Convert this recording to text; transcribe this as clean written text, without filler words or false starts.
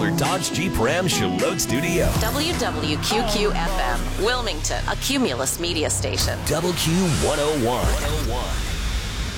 your Dodge Jeep Ram Charlotte studio. WWQQ-FM, Wilmington, a Cumulus media station. WQ101.